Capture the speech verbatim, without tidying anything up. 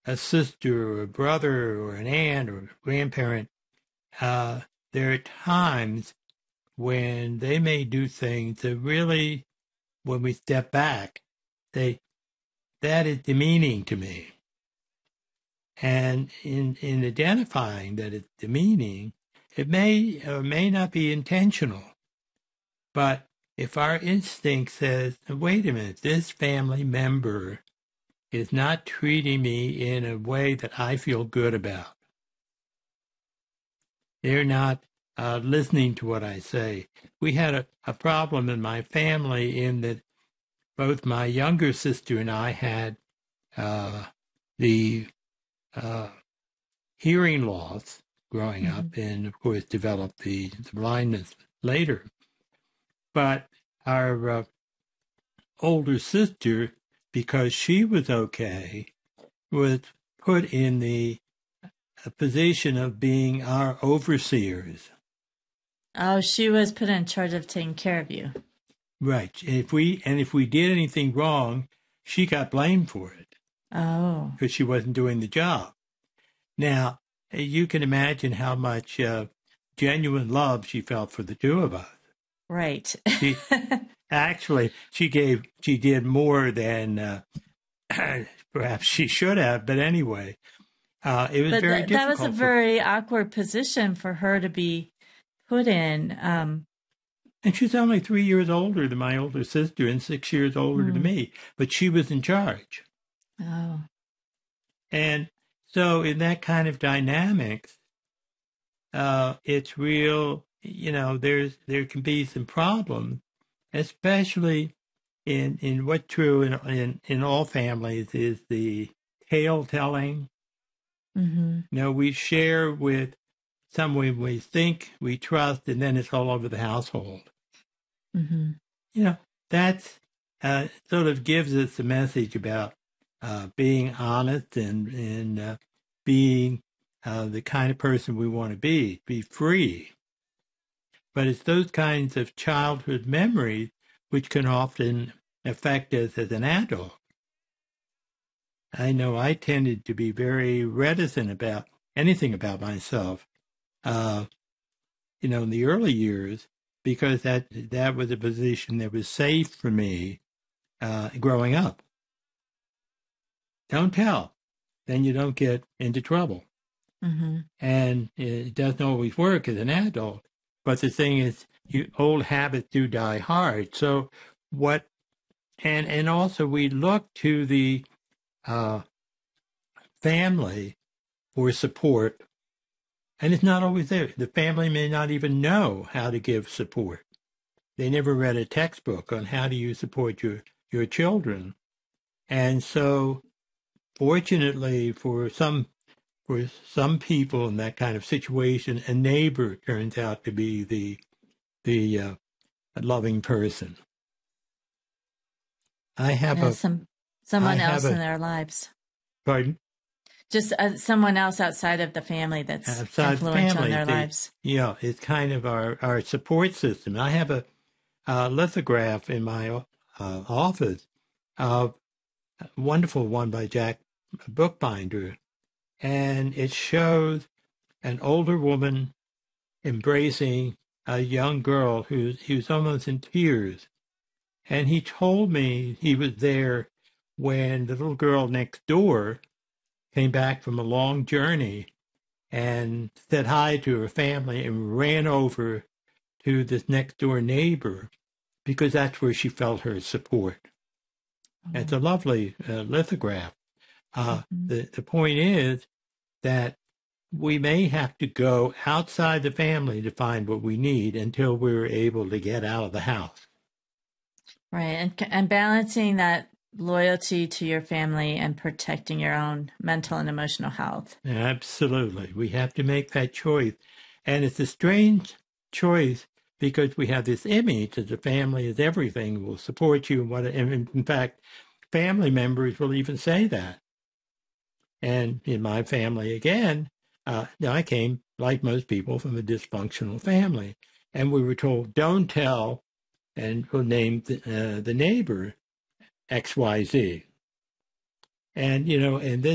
a sister or a brother or an aunt or a grandparent, uh, there are times when they may do things that really, when we step back, they that is demeaning to me. And in, in identifying that it's demeaning, it may or may not be intentional. But if our instinct says, wait a minute, this family member is not treating me in a way that I feel good about. They're not uh, listening to what I say. We had a, a problem in my family in that both my younger sister and I had uh, the uh, hearing loss growing mm-hmm. up, and of course developed the, the blindness later. But our uh, older sister, because she was okay, was put in the position of being our overseers. Oh, she was put in charge of taking care of you. Right. And if we and if we did anything wrong, she got blamed for it. Oh. Because she wasn't doing the job. Now, you can imagine how much uh, genuine love she felt for the two of us. Right. she, actually, she gave, she did more than uh, perhaps she should have. But anyway, uh, it was but very th- difficult. That was a for, very awkward position for her to be put in. Um, and she's only three years older than my older sister and six years older mm. than me. But she was in charge. Oh. And so in that kind of dynamics, uh, it's real, you know, there's there can be some problems, especially in, in what's true in, in, in all families is the tale telling. Mm-hmm. You know, we share with someone we think we trust, and then it's all over the household. Mm-hmm. You know, that's uh, sort of gives us a message about uh, being honest and, and uh, being uh, the kind of person we want to be, be free. But it's those kinds of childhood memories which can often affect us as an adult. I know I tended to be very reticent about anything about myself, uh, you know, in the early years, because that that was a position that was safe for me uh, growing up. Don't tell. Then you don't get into trouble. Mm-hmm. And it doesn't always work as an adult. But the thing is, you, old habits do die hard. So what, and, and also we look to the uh, family for support, and it's not always there. The family may not even know how to give support. They never read a textbook on how do you support your, your children. And so fortunately for some for some people in that kind of situation, a neighbor turns out to be the the uh, loving person. I have yeah, a some someone I else a, in their lives. Pardon? Just uh, someone else outside of the family that's outside influential family, in their they, lives. Yeah, it's kind of our, our support system. I have a, a lithograph in my uh, office, a wonderful one by Jack Bookbinder, and it shows an older woman embracing a young girl who's he was almost in tears. And he told me he was there when the little girl next door came back from a long journey and said hi to her family and ran over to this next door neighbor because that's where she felt her support. Mm-hmm. It's a lovely uh, lithograph. Uh, mm-hmm. the, the point is that we may have to go outside the family to find what we need until we're able to get out of the house. Right. And, and balancing that loyalty to your family and protecting your own mental and emotional health. Absolutely. We have to make that choice. And it's a strange choice because we have this image that the family is everything, will support you. And what, and in fact, family members will even say that. And in my family, again, uh, I came, like most people, from a dysfunctional family. And we were told, don't tell, and we'll name the, uh, the neighbor X Y Z. And, you know, and this